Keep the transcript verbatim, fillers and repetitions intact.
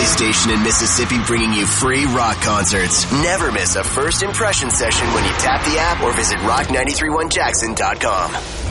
station in Mississippi bringing you free rock concerts. Never miss a first impression session when you tap the app or visit rock nine three one jackson dot com.